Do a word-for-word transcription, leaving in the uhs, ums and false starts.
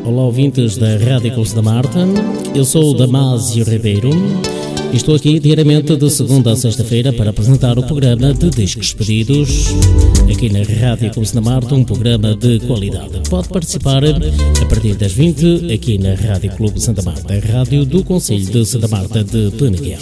Olá, ouvintes da Rádio Clube da Marta. Eu sou o Damásio Ribeiro e estou aqui diariamente de segunda a sexta-feira para apresentar o programa de Discos Pedidos aqui na Rádio Clube da Marta, um programa de qualidade. Pode participar a partir das vinte aqui na Rádio Clube Santa Marta, a rádio do Concelho de Santa Marta de Peneguel.